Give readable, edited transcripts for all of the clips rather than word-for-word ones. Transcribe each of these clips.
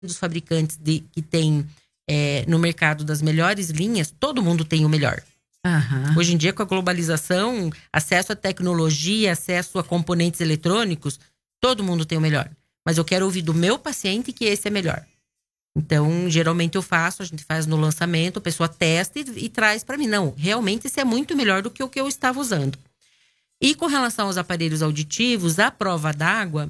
dos fabricantes que tem no mercado das melhores linhas, todo mundo tem o melhor. Aham. Hoje em dia, com a globalização, acesso à tecnologia, acesso a componentes eletrônicos, todo mundo tem o melhor. Mas eu quero ouvir do meu paciente que esse é melhor. Então, geralmente a gente faz no lançamento, a pessoa testa e traz para mim. Não, realmente esse é muito melhor do que o que eu estava usando. E com relação aos aparelhos auditivos, a prova d'água,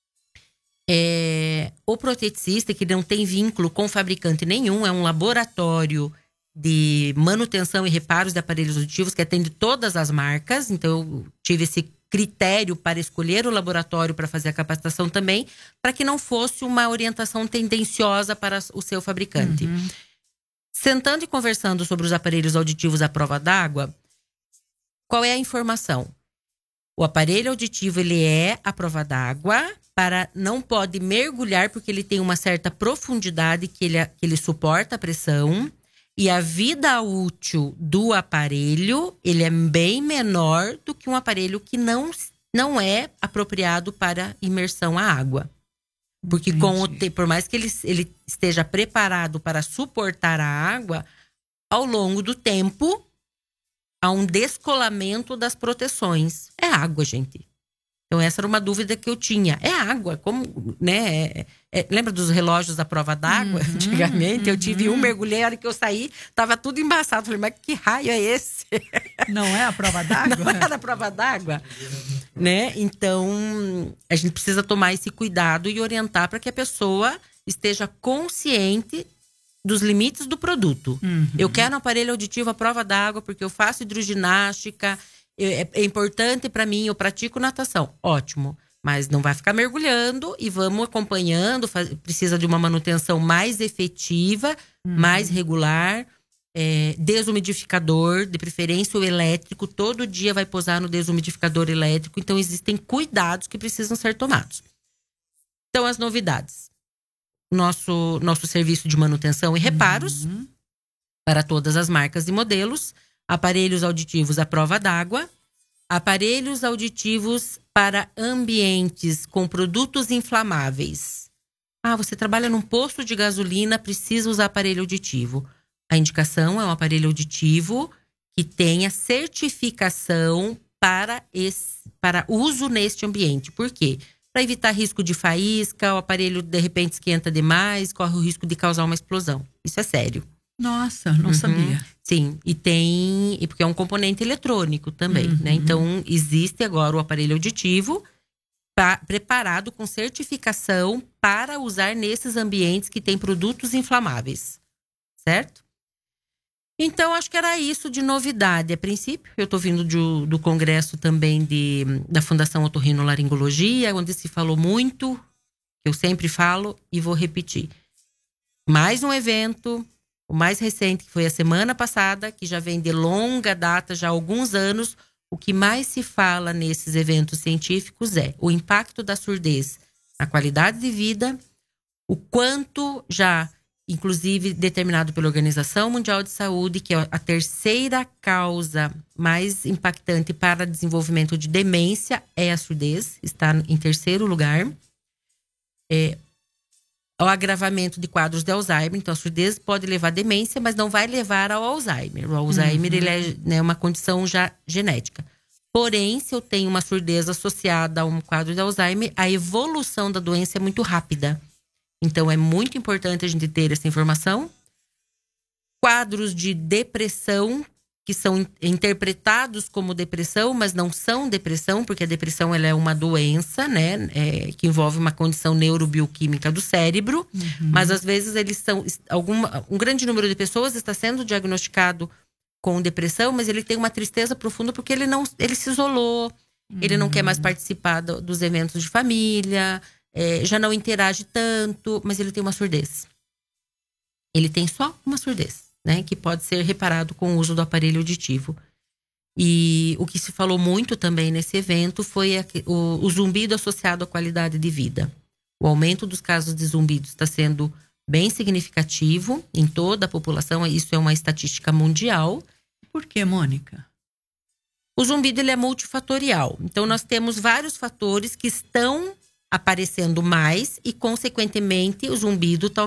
o proteticista, que não tem vínculo com fabricante nenhum, é um laboratório de manutenção e reparos de aparelhos auditivos que atende todas as marcas. Então, eu tive esse critério para escolher o laboratório para fazer a capacitação também, para que não fosse uma orientação tendenciosa para o seu fabricante. Uhum. Sentando e conversando sobre os aparelhos auditivos à prova d'água, qual é a informação? O aparelho auditivo, ele é à prova d'água, não pode mergulhar porque ele tem uma certa profundidade que ele suporta a pressão. E a vida útil do aparelho, ele é bem menor do que um aparelho que não é apropriado para imersão à água. Porque por mais que ele esteja preparado para suportar a água, ao longo do tempo, há um descolamento das proteções. É água, gente. Então, essa era uma dúvida que eu tinha. É água, como, né? Lembra dos relógios à prova d'água? Antigamente, eu tive mergulhei, a hora que eu saí, tava tudo embaçado. Falei, mas que raio é esse? Não é a prova d'água? Não era a prova d'água, né? Então, a gente precisa tomar esse cuidado e orientar para que a pessoa esteja consciente dos limites do produto. Eu quero um aparelho auditivo à prova d'água porque eu faço hidroginástica. É importante para mim, eu pratico natação. Ótimo, mas não vai ficar mergulhando e vamos acompanhando. Precisa de uma manutenção mais efetiva, mais regular. Desumidificador, de preferência o elétrico. Todo dia vai posar no desumidificador elétrico. Então, existem cuidados que precisam ser tomados. Então, as novidades. Nosso serviço de manutenção e reparos para todas as marcas e modelos. Aparelhos auditivos à prova d'água, aparelhos auditivos para ambientes com produtos inflamáveis. Você trabalha num posto de gasolina, precisa usar aparelho auditivo. A indicação é um aparelho auditivo que tenha certificação para uso neste ambiente. Por quê? Para evitar risco de faísca, o aparelho de repente esquenta demais, corre o risco de causar uma explosão. Isso é sério. Nossa, não sabia. Sim, e porque é um componente eletrônico também, né? Então, existe agora o aparelho auditivo preparado com certificação para usar nesses ambientes que tem produtos inflamáveis, certo? Então, acho que era isso de novidade. A princípio, eu estou vindo do congresso também da Fundação Otorrinolaringologia, onde se falou muito, eu sempre falo e vou repetir. Mais um evento. O mais recente, que foi a semana passada, que já vem de longa data, já há alguns anos, o que mais se fala nesses eventos científicos é o impacto da surdez na qualidade de vida, o quanto já, inclusive, determinado pela Organização Mundial de Saúde, que é a terceira causa mais impactante para desenvolvimento de demência, é a surdez, está em terceiro lugar. O agravamento de quadros de Alzheimer. Então, a surdez pode levar à demência, mas não vai levar ao Alzheimer. O Alzheimer ele é uma condição já genética. Porém, se eu tenho uma surdez associada a um quadro de Alzheimer, a evolução da doença é muito rápida. Então, é muito importante a gente ter essa informação. Quadros de depressão, que são interpretados como depressão, mas não são depressão, porque a depressão ela é uma doença, né? Que envolve uma condição neurobioquímica do cérebro. Mas às vezes um grande número de pessoas está sendo diagnosticado com depressão, mas ele tem uma tristeza profunda porque ele se isolou, ele não quer mais participar dos eventos de família, já não interage tanto, mas ele tem uma surdez. Ele tem só uma surdez, né, que pode ser reparado com o uso do aparelho auditivo. E o que se falou muito também nesse evento foi o zumbido associado à qualidade de vida. O aumento dos casos de zumbido está sendo bem significativo em toda a população. Isso é uma estatística mundial. Por que, Mônica? O zumbido ele é multifatorial. Então, nós temos vários fatores que estão aparecendo mais e, consequentemente, o zumbido tá